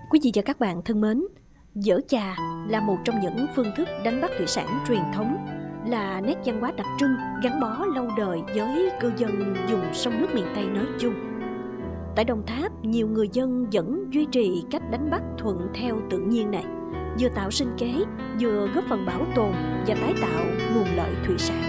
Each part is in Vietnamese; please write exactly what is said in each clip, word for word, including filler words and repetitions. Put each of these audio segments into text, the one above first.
Quý vị và các bạn thân mến, giở chà là một trong những phương thức đánh bắt thủy sản truyền thống, là nét văn hóa đặc trưng gắn bó lâu đời với cư dân vùng sông nước miền Tây nói chung. Tại Đồng Tháp, nhiều người dân vẫn duy trì cách đánh bắt thuận theo tự nhiên này, vừa tạo sinh kế, vừa góp phần bảo tồn và tái tạo nguồn lợi thủy sản.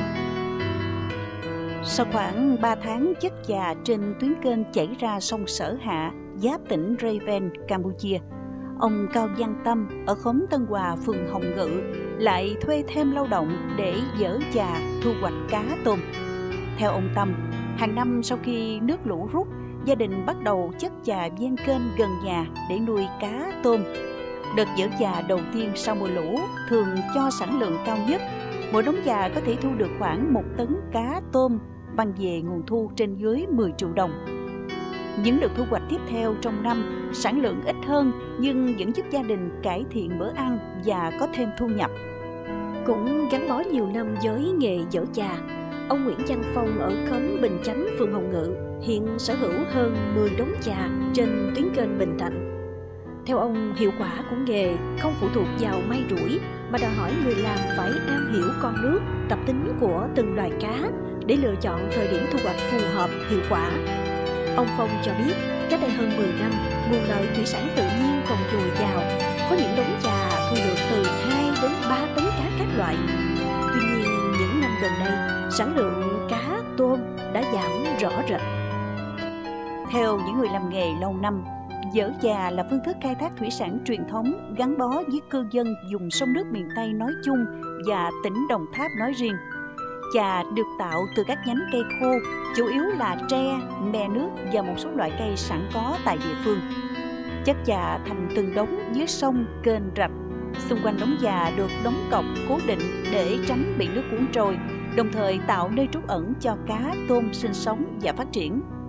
Sau khoảng ba tháng chất chà trên tuyến kênh chảy ra sông Sở Hạ, giáp tỉnh Raven, Campuchia, ông Cao Văn Tâm ở khóm Tân Hòa, phường Hồng Ngự lại thuê thêm lao động để giở chà thu hoạch cá tôm. Theo ông Tâm, hàng năm sau khi nước lũ rút, gia đình bắt đầu chất chà ven kênh gần nhà để nuôi cá tôm. Đợt giở chà đầu tiên sau mùa lũ thường cho sản lượng cao nhất. Mỗi đống chà có thể thu được khoảng một tấn cá tôm, bằng về nguồn thu trên dưới mười triệu đồng. Những đợt thu hoạch tiếp theo trong năm, sản lượng ít hơn nhưng vẫn giúp gia đình cải thiện bữa ăn và có thêm thu nhập. Cũng gắn bó nhiều năm với nghề giở chà, ông Nguyễn Văn Phong ở khóm Bình Chánh, phường Hồng Ngự hiện sở hữu hơn mười đống chà trên tuyến kênh Bình Thạnh. Theo ông, hiệu quả của nghề không phụ thuộc vào may rủi mà đòi hỏi người làm phải am hiểu con nước, tập tính của từng loài cá để lựa chọn thời điểm thu hoạch phù hợp, hiệu quả. Ông Phong cho biết, cách đây hơn mười năm, nguồn lợi thủy sản tự nhiên còn dồi dào, có những đống chà thu được từ hai đến ba tấn cá các loại. Tuy nhiên, những năm gần đây, sản lượng cá, tôm đã giảm rõ rệt. Theo những người làm nghề lâu năm, giở chà là phương thức khai thác thủy sản truyền thống gắn bó với cư dân vùng sông nước miền Tây nói chung và tỉnh Đồng Tháp nói riêng. Chà được tạo từ các nhánh cây khô, chủ yếu là tre, me nước và một số loại cây sẵn có tại địa phương. Chất chà thành từng đống dưới sông, kênh, rạch. Xung quanh đống chà được đóng cọc cố định để tránh bị nước cuốn trôi, đồng thời tạo nơi trú ẩn cho cá, tôm sinh sống và phát triển.